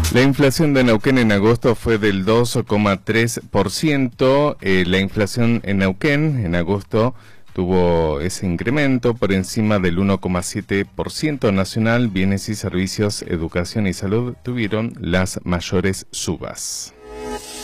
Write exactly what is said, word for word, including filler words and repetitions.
La inflación de Neuquén en agosto fue del dos coma tres por ciento. Eh, la inflación en Neuquén en agosto tuvo ese incremento por encima del uno coma siete por ciento nacional. Bienes y servicios, educación y salud tuvieron las mayores subas.